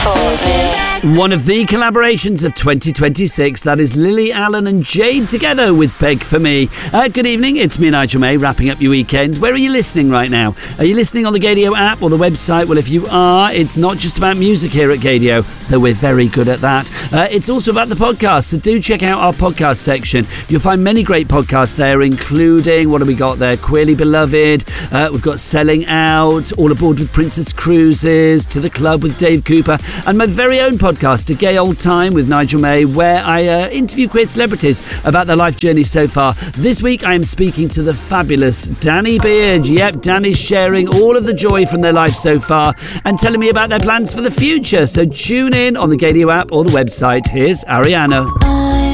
One of the collaborations of 2026, that is Lily Allen and Jade together with Beg For Me. Good evening, it's me, Nigel May, wrapping up your weekend. Where are you listening right now? Are you listening on the Gaydio app or the website? Well, if you are, it's not just about music here at Gaydio, though we're very good at that. It's also about the podcast, so do check out our podcast section. You'll find many great podcasts there, including, what have we got there? Queerly Beloved, we've got Selling Out, All Aboard with Princess Cruises, To The Club with Dave Cooper, and my very own podcast, A Gay Old Time with Nigel May, where I interview queer celebrities about their life journey so far. This week I am speaking to the fabulous Danny Beard. Yep, Danny's sharing all of the joy from their life so far and telling me about their plans for the future. So tune in on the Gaydio app or the website. Here's Ariana.